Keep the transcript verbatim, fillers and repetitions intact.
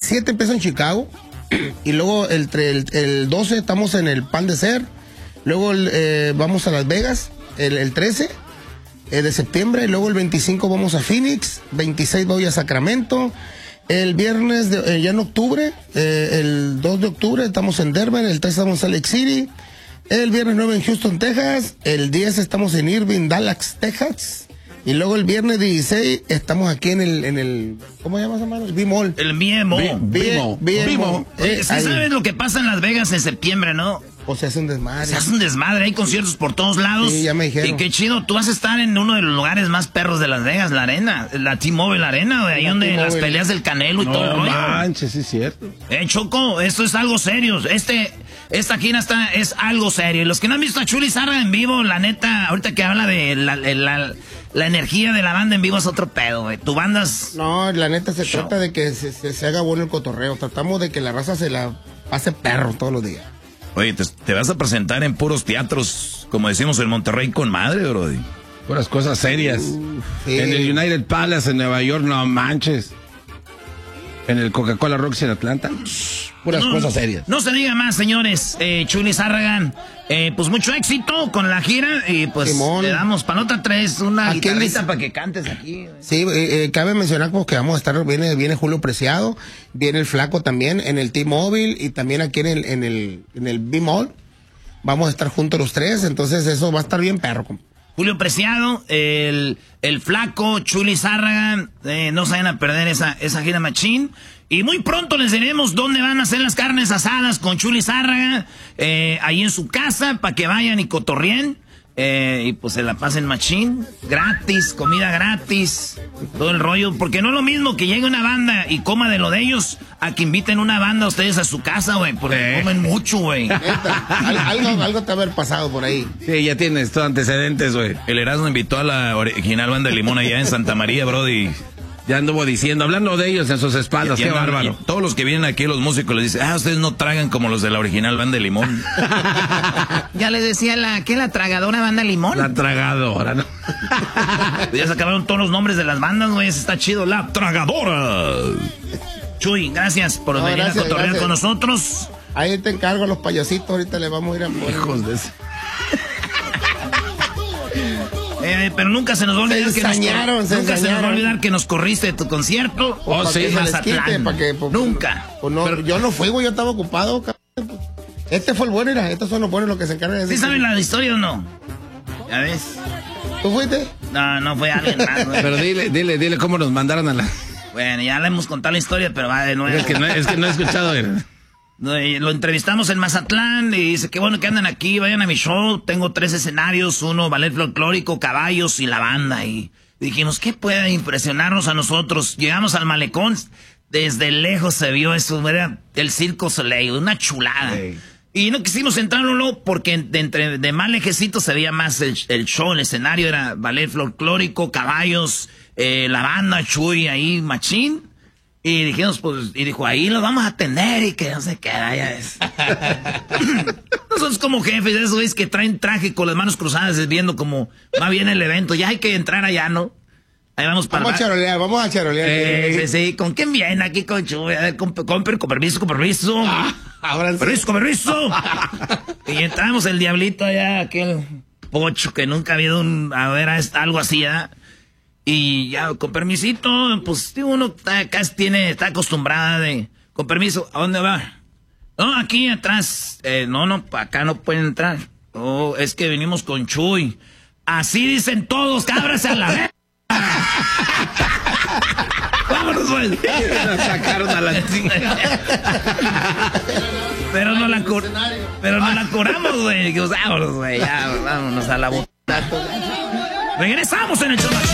siete empiezo en Chicago. Y luego el, el, el doce estamos en el Pan de Ser. Luego el, eh, vamos a Las Vegas, el, el trece eh, de septiembre. Y luego el veinticinco vamos a Phoenix. veintiséis voy a Sacramento. El viernes, de, eh, ya en octubre, eh, el dos de octubre estamos en Denver. El tres estamos en Salt Lake City. El viernes nueve en Houston, Texas. El diez estamos en Irving, Dallas, Texas. Y luego el viernes dieciséis estamos aquí en el, en el ¿cómo se llama esa mano? El B-Mall. El B-Mall. B-Mall. ¿Sí sabes lo que pasa en Las Vegas en septiembre, no? O se hace un desmadre. Se hace un desmadre, hay conciertos por todos lados. Sí, ya me dijeron. Y qué chido, tú vas a estar en uno de los lugares más perros de Las Vegas, la arena, la T-Mobile Arena, ahí La donde T-Mobile. las peleas del Canelo y No todo el rollo. manches, sí es cierto. Eh, Choco, esto es algo serio. Este, esta gira está, es algo serio. Y los que no han visto a Chuli Zárraga en vivo, la neta, ahorita que habla de la, la, la, la energía de la banda en vivo es otro pedo, güey. Tu banda es... No, la neta se Show. trata de que se, se, se haga bueno el cotorreo. Tratamos de que la raza se la pase perro todos los días. Oye, te, te vas a presentar en puros teatros, como decimos en Monterrey, con madre, brody. Puras cosas serias. Uh, sí. En el United Palace en Nueva York, no manches. En el Coca-Cola Roxy en Atlanta. Puras No, cosas serias. No se diga más, señores. Eh, Chuli Zárraga, eh, pues mucho éxito con la gira. Y pues Simón. le damos para nota tres una ¿A quién guitarrita dice? para que cantes aquí. güey. Sí, eh, eh, cabe mencionar pues, que vamos a estar, viene, viene Julio Preciado, viene el Flaco también en el T-Mobile y también aquí en el, en el, en el B-Mall. Vamos a estar juntos los tres, entonces eso va a estar bien perro. compa. Julio Preciado, el, el Flaco, Chuli Zárraga, eh, no se vayan a perder esa, esa gira machín. Y muy pronto les diremos dónde van a hacer las carnes asadas con Chuli Zárraga, eh, ahí en su casa, para que vayan y cotorrien. Eh, y pues se la pasen machín, gratis, comida gratis, todo el rollo. Porque no es lo mismo que llegue una banda y coma de lo de ellos a que inviten una banda a ustedes a su casa, güey. Porque Eh. comen mucho, güey. Neta, al- algo, algo te va a haber pasado por ahí. Sí, ya tienes tus antecedentes, güey. El Erasmo invitó a la original banda de Limón allá en Santa María, brody. Ya anduvo diciendo, hablando de ellos en sus espaldas, Y qué andan- bárbaro. y todos los que vienen aquí, los músicos, les dicen, ah, ustedes no tragan como los de la original banda de Limón. Ya les decía la, ¿qué? La tragadora banda Limón. La tragadora, ¿no? Ya se acabaron todos los nombres de las bandas, güey, eso está chido. La tragadora. Chuy, gracias por No, venir gracias, a cotorrear gracias. con nosotros. Ahí te encargo a los payasitos, ahorita le vamos a ir a poner. Hijos de ese. Eh, pero nunca se nos va a olvidar Se que nos, ensañaron, se nunca se nos va a ensañaron. olvidar que nos corriste de tu concierto. Oh, Pa' sí, que se les Mazatlán. quite, pa' que, pues, Nunca. pues no, yo no fui, güey, yo estaba ocupado, cabrón. Este fue el bueno, mira, estos son los buenos los que se encargan de ¿Sí decir. saben la historia o no? ¿Ya ves? ¿Tú fuiste? No, no fue alguien más, güey. Pero dile, dile, dile cómo nos mandaron a la... Bueno, ya le hemos contado la historia, pero va de nuevo. Es que no, es que no he escuchado. güey. No, y Lo entrevistamos en Mazatlán y dice, qué bueno que andan aquí, vayan a mi show, tengo tres escenarios, uno ballet folclórico, caballos y la banda. Y dijimos, ¿qué puede impresionarnos a nosotros? Llegamos al malecón, desde lejos se vio eso, era el Circo Soleil, una chulada. Sí. Y no quisimos entrarlo porque de, entre, de más lejecito se veía más el, el show, el escenario era ballet folclórico, caballos, eh, la banda, Chuy ahí, machín. Y dijimos, pues, y dijo, ahí lo vamos a atender y que no se queda, ya es. Nosotros como jefes, esos güeyes que traen traje con las manos cruzadas viendo como va bien el evento, ya hay que entrar allá, ¿no? Ahí vamos para... Vamos a charolear, vamos a charolear. Eh, sí, sí, ¿con quién viene aquí con Chuy? A ver, con, con, con permiso, con permiso. Ahora sí. Permiso, con permiso. Y entramos el diablito allá, aquel pocho que nunca ha habido un, a ver, algo así, ¿eh? Y ya, con permisito, pues uno está, casi tiene, está acostumbrada de, con permiso, ¿a dónde va? No, aquí atrás, eh, no, no, acá no pueden entrar. Oh, es que venimos con Chuy. Así dicen todos, cábrase a la vez. Vámonos, güey. Nos sacaron a la... Pero no la cur... Pero no la curamos, güey. Dijimos, vámonos, güey, ya, vámonos a la botata. Regresamos en el show.